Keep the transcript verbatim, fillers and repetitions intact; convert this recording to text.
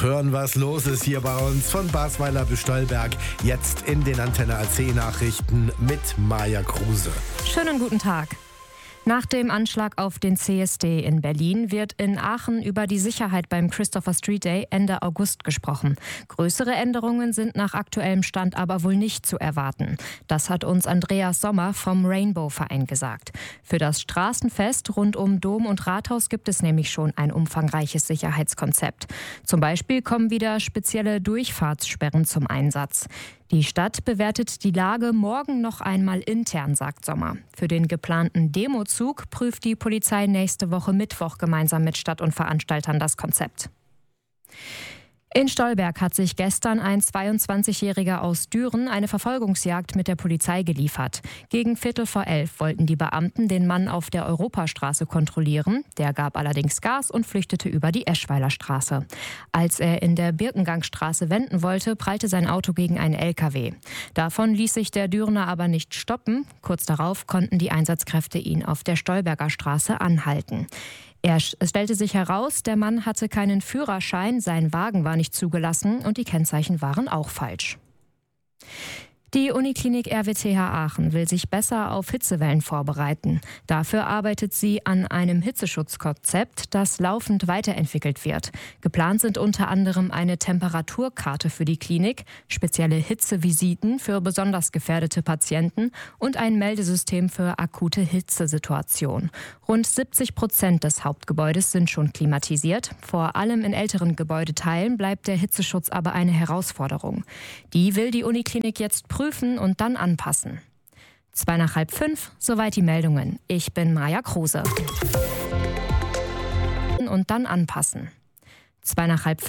Hören, was los ist hier bei uns von Basweiler bis Stolberg. Jetzt in den Antenne A C Nachrichten mit Maja Kruse. Schönen guten Tag. Nach dem Anschlag auf den C S D in Berlin wird in Aachen über die Sicherheit beim Christopher Street Day Ende August gesprochen. Größere Änderungen sind nach aktuellem Stand aber wohl nicht zu erwarten. Das hat uns Andreas Sommer vom Rainbow-Verein gesagt. Für das Straßenfest rund um Dom und Rathaus gibt es nämlich schon ein umfangreiches Sicherheitskonzept. Zum Beispiel kommen wieder spezielle Durchfahrtssperren zum Einsatz. Die Stadt bewertet die Lage morgen noch einmal intern, sagt Sommer. Für den geplanten Demozug prüft die Polizei nächste Woche Mittwoch gemeinsam mit Stadt und Veranstaltern das Konzept. In Stolberg hat sich gestern ein zweiundzwanzigjähriger aus Düren eine Verfolgungsjagd mit der Polizei geliefert. Gegen Viertel vor elf wollten die Beamten den Mann auf der Europastraße kontrollieren. Der gab allerdings Gas und flüchtete über die Eschweiler Straße. Als er in der Birkengangstraße wenden wollte, prallte sein Auto gegen einen L K W. Davon ließ sich der Dürener aber nicht stoppen. Kurz darauf konnten die Einsatzkräfte ihn auf der Stolberger Straße anhalten. Er, es stellte sich heraus, der Mann hatte keinen Führerschein, sein Wagen war nicht zugelassen und die Kennzeichen waren auch falsch. Die Uniklinik R W T H Aachen will sich besser auf Hitzewellen vorbereiten. Dafür arbeitet sie an einem Hitzeschutzkonzept, das laufend weiterentwickelt wird. Geplant sind unter anderem eine Temperaturkarte für die Klinik, spezielle Hitzevisiten für besonders gefährdete Patienten und ein Meldesystem für akute Hitzesituationen. Rund siebzig Prozent des Hauptgebäudes sind schon klimatisiert. Vor allem in älteren Gebäudeteilen bleibt der Hitzeschutz aber eine Herausforderung. Die will die Uniklinik jetzt prüfen. Prüfen und dann anpassen. Zwei nach halb fünf, soweit die Meldungen. Ich bin Maja Kruse. Und dann anpassen. Zwei nach halb fünf.